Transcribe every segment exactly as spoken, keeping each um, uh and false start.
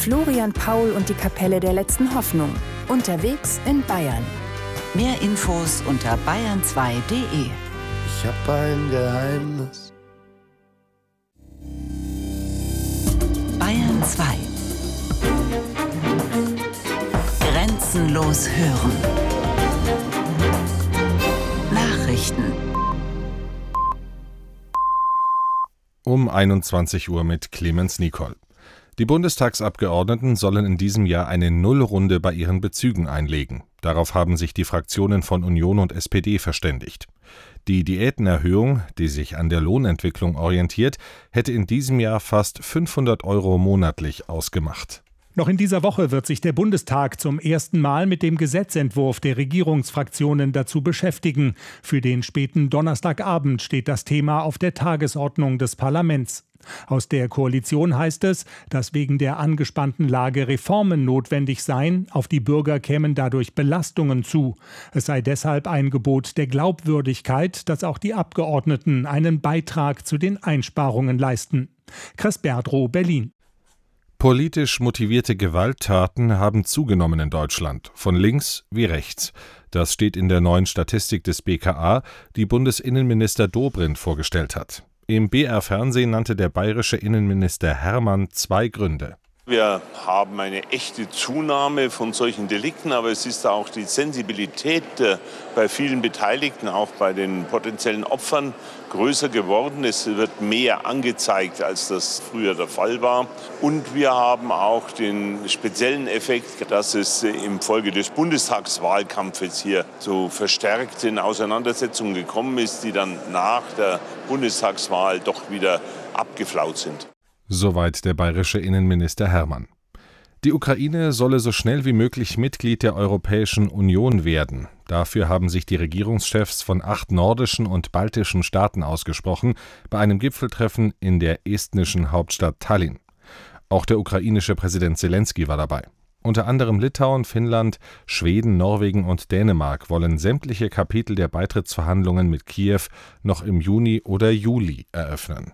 Florian Paul und die Kapelle der letzten Hoffnung. Unterwegs in Bayern. Mehr Infos unter bayern zwei punkt de. Ich hab ein Geheimnis. Bayern zwei. Grenzenlos hören. Nachrichten. Um einundzwanzig Uhr mit Clemens Nicol. Die Bundestagsabgeordneten sollen in diesem Jahr eine Nullrunde bei ihren Bezügen einlegen. Darauf haben sich die Fraktionen von Union und S P D verständigt. Die Diätenerhöhung, die sich an der Lohnentwicklung orientiert, hätte in diesem Jahr fast fünfhundert Euro monatlich ausgemacht. Noch in dieser Woche wird sich der Bundestag zum ersten Mal mit dem Gesetzentwurf der Regierungsfraktionen dazu beschäftigen. Für den späten Donnerstagabend steht das Thema auf der Tagesordnung des Parlaments. Aus der Koalition heißt es, dass wegen der angespannten Lage Reformen notwendig seien, auf die Bürger kämen dadurch Belastungen zu. Es sei deshalb ein Gebot der Glaubwürdigkeit, dass auch die Abgeordneten einen Beitrag zu den Einsparungen leisten. Chris Berdrow, Berlin. Politisch motivierte Gewalttaten haben zugenommen in Deutschland, von links wie rechts. Das steht in der neuen Statistik des B K A, die Bundesinnenminister Dobrindt vorgestellt hat. Im B R-Fernsehen nannte der bayerische Innenminister Hermann zwei Gründe. Wir haben eine echte Zunahme von solchen Delikten, aber es ist auch die Sensibilität bei vielen Beteiligten, auch bei den potenziellen Opfern, größer geworden. Es wird mehr angezeigt, als das früher der Fall war. Und wir haben auch den speziellen Effekt, dass es infolge des Bundestagswahlkampfes hier zu verstärkten Auseinandersetzungen gekommen ist, die dann nach der Bundestagswahl doch wieder abgeflaut sind. Soweit der bayerische Innenminister Hermann. Die Ukraine solle so schnell wie möglich Mitglied der Europäischen Union werden. Dafür haben sich die Regierungschefs von acht nordischen und baltischen Staaten ausgesprochen, bei einem Gipfeltreffen in der estnischen Hauptstadt Tallinn. Auch der ukrainische Präsident Selenskyj war dabei. Unter anderem Litauen, Finnland, Schweden, Norwegen und Dänemark wollen sämtliche Kapitel der Beitrittsverhandlungen mit Kiew noch im Juni oder Juli eröffnen.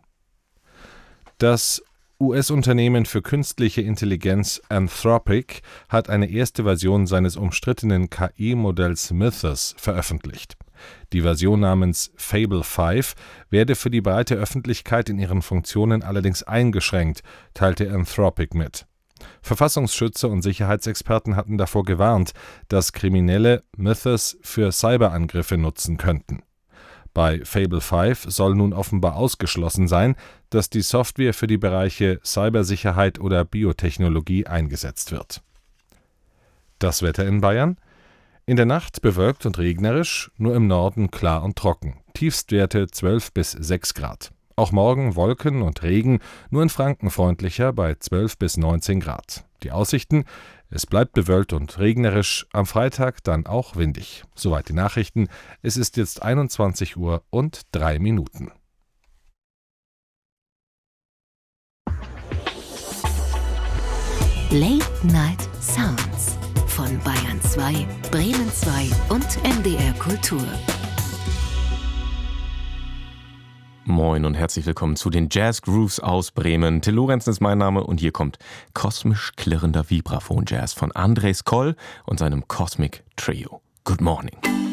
Das U S-Unternehmen für künstliche Intelligenz Anthropic hat eine erste Version seines umstrittenen K I-Modells Mythos veröffentlicht. Die Version namens Fable fünf werde für die breite Öffentlichkeit in ihren Funktionen allerdings eingeschränkt, teilte Anthropic mit. Verfassungsschützer und Sicherheitsexperten hatten davor gewarnt, dass Kriminelle Mythos für Cyberangriffe nutzen könnten. Bei Fable fünf soll nun offenbar ausgeschlossen sein, dass die Software für die Bereiche Cybersicherheit oder Biotechnologie eingesetzt wird. Das Wetter in Bayern? In der Nacht bewölkt und regnerisch, nur im Norden klar und trocken. Tiefstwerte zwölf bis sechs Grad. Auch morgen Wolken und Regen, nur in Franken freundlicher bei zwölf bis neunzehn Grad. Die Aussichten? Es bleibt bewölkt und regnerisch, am Freitag dann auch windig. Soweit die Nachrichten. Es ist jetzt einundzwanzig Uhr und drei Minuten. Late Night Sounds von Bayern zwei, Bremen zwei und M D R Kultur. Moin und herzlich willkommen zu den Jazz Grooves aus Bremen. Till Lorenzen ist mein Name und hier kommt kosmisch klirrender Vibraphon-Jazz von Andres Koll und seinem Cosmic Trio. Good morning.